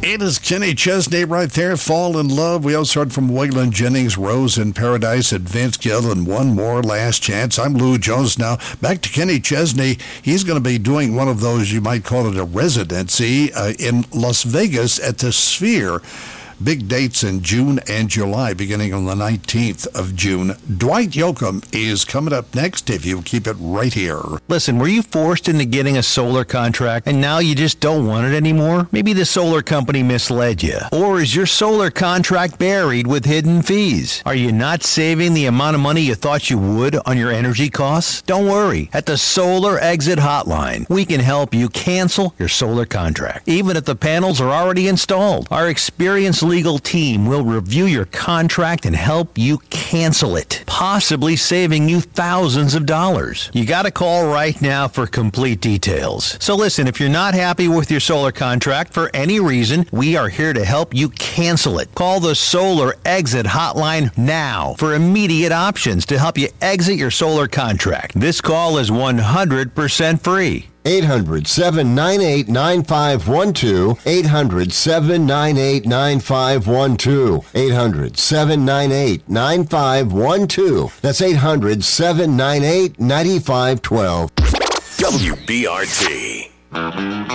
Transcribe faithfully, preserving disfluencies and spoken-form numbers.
It is Kenny Chesney right there, Fall in Love. We also heard from Waylon Jennings, Rose in Paradise, and Vince Gill, and One More Last Chance. I'm Lou Jones now. Back to Kenny Chesney. He's going to be doing one of those, you might call it a residency, uh, in Las Vegas at the Sphere. Big dates in June and July, beginning on the nineteenth of June. Dwight Yoakam is coming up next if you keep it right here. Listen, were you forced into getting a solar contract and now you just don't want it anymore? Maybe the solar company misled you. Or is your solar contract buried with hidden fees? Are you not saving the amount of money you thought you would on your energy costs? Don't worry. At the Solar Exit Hotline, we can help you cancel your solar contract, even if the panels are already installed. Our experienced legal team will review your contract and help you cancel it, possibly saving you thousands of dollars. You got to call right now for complete details. So listen, if you're not happy with your solar contract for any reason, we are here to help you cancel it. Call the Solar Exit Hotline now for immediate options to help you exit your solar contract. This call is one hundred percent free. eight hundred, seven nine eight, nine five one two, eight hundred, seven nine eight, nine five one two, eight hundred, seven nine eight, nine five one two. That's eight hundred, seven nine eight, nine five one two. W B R T.